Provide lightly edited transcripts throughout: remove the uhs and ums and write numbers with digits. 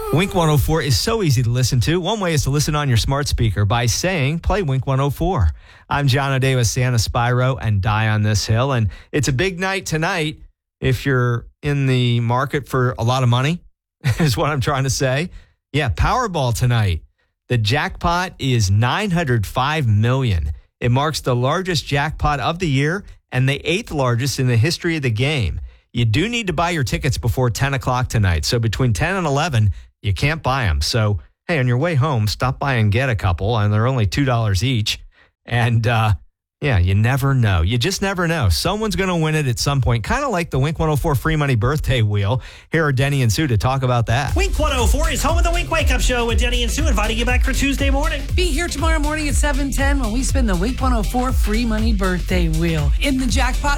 Wink 104 is so easy to listen to. One way is to listen on your smart speaker by saying, play Wink 104. I'm John O'Day with Santa Spyro and Die on This Hill. And it's a big night tonight if you're in the market for a lot of money, is what I'm trying to say. Yeah, Powerball tonight. The jackpot is $905 million. It marks the largest jackpot of the year and the 8th largest in the history of the game. You do need to buy your tickets before 10 o'clock tonight. So between 10 and 11, you can't buy them. So, hey, on your way home, stop by and get a couple. And they're only $2 each. And, yeah, you never know. You just never know. Someone's going to win it at some point, kind of like the Wink 104 free money birthday wheel. Here are Denny and Sue to talk about that. Wink 104 is home of the Wink Wake Up Show with Denny and Sue, inviting you back for Tuesday morning. Be here tomorrow morning at 7:10 when we spin the Wink 104 free money birthday wheel. In the jackpot,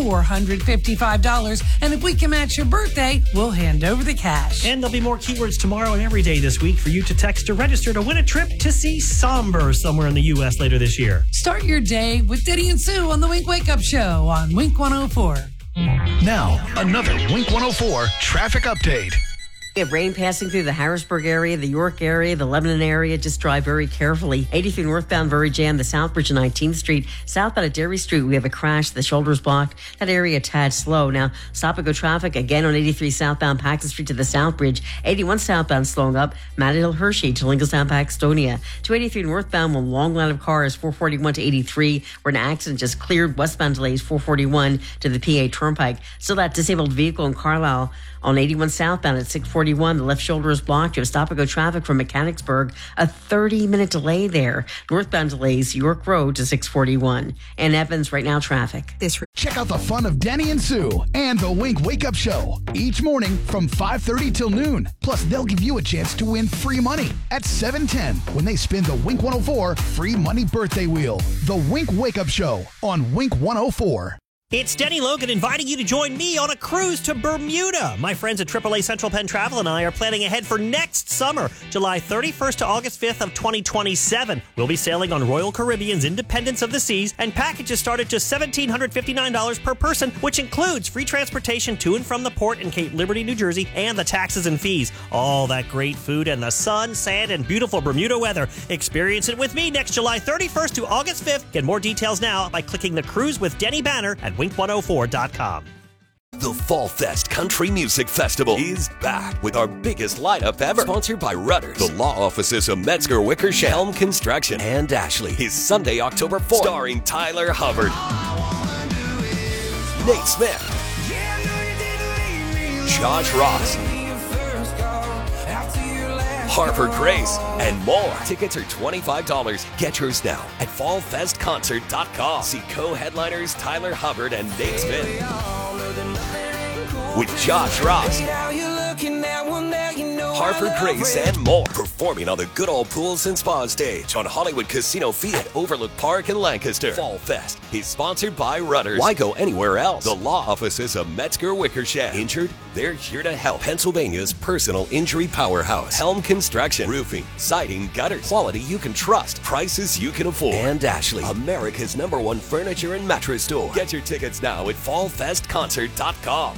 $455. And if we can match your birthday, we'll hand over the cash. And there'll be more keywords tomorrow and every day this week for you to text to register to win a trip to see Somber somewhere in the U.S. later this year. Start your day with Denny and Sue on the Wink Wake Up Show on Wink 104. Now, another Wink 104 traffic update. We have rain passing through the Harrisburg area, the York area, the Lebanon area. Just drive very carefully. 83 northbound, very jammed. The South Bridge on 19th Street. Southbound at Derry Street, we have a crash. The shoulder's blocked. That area a tad slow. Now, stop and go traffic again on 83 southbound, Paxton Street to the South Bridge. 81 southbound slowing up. Matta Hill Hershey to Lincolnstown, Paxtonia. 283 northbound, one long line of cars, 441 to 83, where an accident just cleared. Westbound delays, 441 to the PA Turnpike. Still that disabled vehicle in Carlisle on 81 southbound at 641. The left shoulder is blocked. You have stop and go traffic from Mechanicsburg. A 30-minute delay there. Northbound delays, York Road to 641. And Evans, right now, traffic. Check out the fun of Denny and Sue and the Wink Wake Up Show each morning from 5:30 till noon. Plus, they'll give you a chance to win free money at 7:10 when they spin the Wink 104 free money birthday wheel. The Wink Wake Up Show on Wink 104. It's Denny Logan inviting you to join me on a cruise to Bermuda. My friends at AAA Central Penn Travel and I are planning ahead for next summer, July 31st to August 5th of 2027. We'll be sailing on Royal Caribbean's Independence of the Seas, and packages start at just $1,759 per person, which includes free transportation to and from the port in Cape Liberty, New Jersey, and the taxes and fees. All that great food and the sun, sand, and beautiful Bermuda weather. Experience it with me next July 31st to August 5th. Get more details now by clicking the Cruise with Denny banner at wink104.com. The Fall Fest Country Music Festival is back with our biggest lineup ever. Sponsored by Rudders, the law offices of Metzger Wickersham, Helm Construction, and Ashley. Is Sunday, October 4th. Starring Tyler Hubbard, Nate Smith, Josh Ross, Harper Grace, and more. Tickets are $25. Get yours now at fallfestconcert.com. See co-headliners Tyler Hubbard and Nate Smith with Josh Ross, Harper Grace, and more. Performing on the good old pools and spa stage on Hollywood Casino Field at Overlook Park in Lancaster. Fall Fest is sponsored by Rudders. Why go anywhere else? The law offices of Metzger Wickersham. Injured? They're here to help. Pennsylvania's personal injury powerhouse. Helm Construction. Roofing, siding, gutters. Quality you can trust. Prices you can afford. And Ashley, America's #1 furniture and mattress store. Get your tickets now at fallfestconcert.com.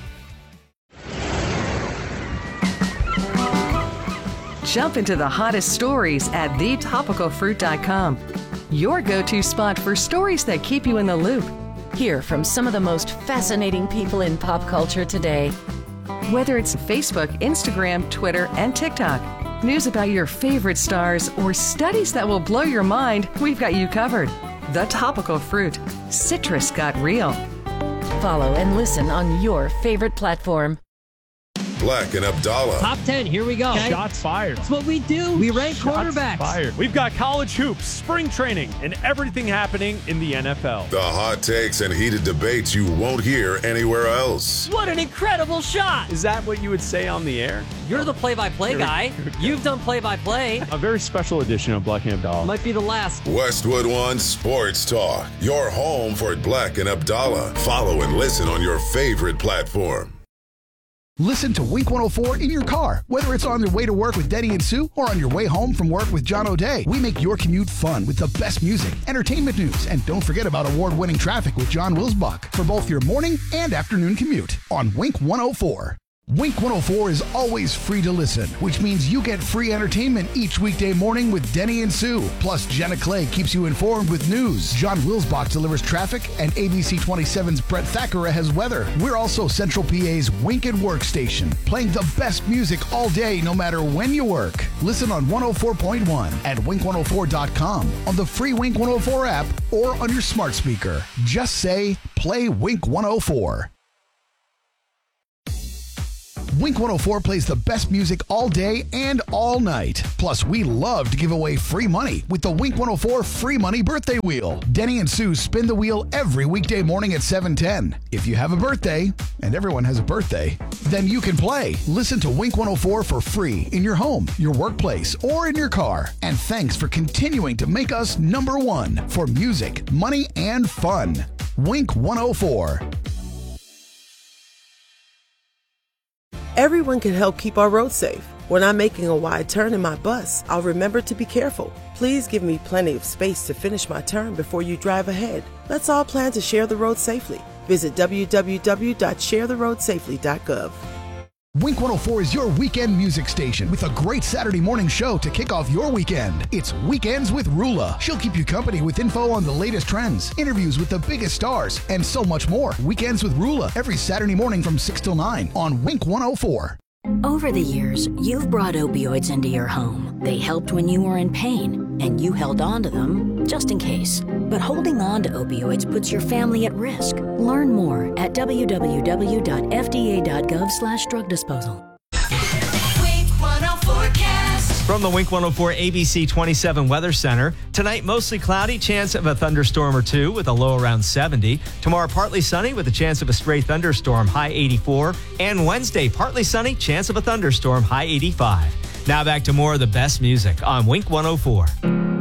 Jump into the hottest stories at thetopicalfruit.com. Your go-to spot for stories that keep you in the loop. Hear from some of the most fascinating people in pop culture today. Whether it's Facebook, Instagram, Twitter, and TikTok, news about your favorite stars, or studies that will blow your mind, we've got you covered. The Topical Fruit. Citrus got real. Follow and listen on your favorite platform. Black and Abdallah. Top 10, here we go. Okay. Shots fired. That's what we do. We rank quarterbacks. Fired. We've got college hoops, spring training, and everything happening in the NFL. The hot takes and heated debates you won't hear anywhere else. What an incredible shot. Is that what you would say on the air? You're the play-by-play guy. You've done play-by-play. A very special edition of Black and Abdallah. Might be the last. Westwood One Sports Talk. Your home for Black and Abdallah. Follow and listen on your favorite platform. Listen to Wink 104 in your car, whether it's on your way to work with Denny and Sue or on your way home from work with John O'Day. We make your commute fun with the best music, entertainment news, and don't forget about award-winning traffic with John Wilsbach for both your morning and afternoon commute on Wink 104. Wink 104 is always free to listen, which means you get free entertainment each weekday morning with Denny and Sue. Plus, Jenna Clay keeps you informed with news. John Wilsbach delivers traffic, and ABC 27's Brett Thackeray has weather. We're also Central PA's Wink and Work station, playing the best music all day, no matter when you work. Listen on 104.1 at wink104.com, on the free Wink 104 app, or on your smart speaker. Just say, play Wink 104. Wink 104 plays the best music all day and all night. Plus, we love to give away free money with the Wink 104 Free Money Birthday Wheel. Denny and Sue spin the wheel every weekday morning at 7:10. If you have a birthday, and everyone has a birthday, then you can play. Listen to Wink 104 for free in your home, your workplace, or in your car. And thanks for continuing to make us number one for music, money, and fun. Wink 104. Everyone can help keep our roads safe. When I'm making a wide turn in my bus, I'll remember to be careful. Please give me plenty of space to finish my turn before you drive ahead. Let's all plan to share the road safely. Visit www.sharetheroadsafely.gov. Wink 104 is your weekend music station with a great Saturday morning show to kick off your weekend. It's Weekends with Rula. She'll keep you company with info on the latest trends, interviews with the biggest stars, and so much more. Weekends with Rula every Saturday morning from 6 till 9 on Wink 104. Over the years, you've brought opioids into your home. They helped when you were in pain, and you held on to them just in case. But holding on to opioids puts your family at risk. Learn more at www.fda.gov/drug disposal. Wink 104 cast. From the Wink 104 ABC 27 Weather Center, tonight mostly cloudy, chance of a thunderstorm or two with a low around 70. Tomorrow partly sunny with a chance of a stray thunderstorm, high 84. And Wednesday partly sunny, chance of a thunderstorm, high 85. Now back to more of the best music on Wink 104.